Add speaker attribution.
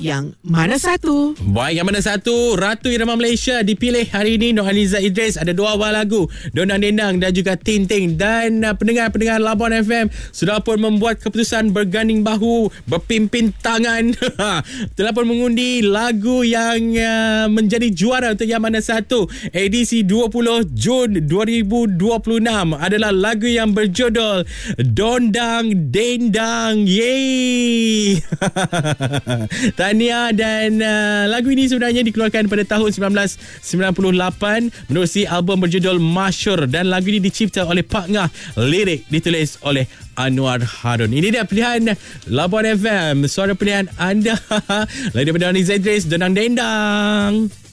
Speaker 1: Yang mana satu?
Speaker 2: Baik, yang mana satu? Ratu Irama Malaysia dipilih hari ini. Nurhaliza Idris. Ada 2 buah lagu, Dondang Dendang dan juga Ting Ting. Dan pendengar-pendengar Labuan FM sudah pun membuat keputusan berganding bahu, berpimpin tangan telah pun mengundi lagu yang menjadi juara untuk yang mana satu edisi 20 Jun 2026 adalah lagu yang berjudul Dondang Dendang. Yeay. Tahniah. Dan lagu ini sebenarnya dikeluarkan pada tahun 1998 menerusi album berjudul Masyur, dan lagu ini dicipta oleh Pak Ngah, lirik ditulis oleh Anwar Harun. Ini dia pilihan Labuan FM, suara pilihan anda. Lagi daripada Nurhaliza Idris, Dondang Dendang.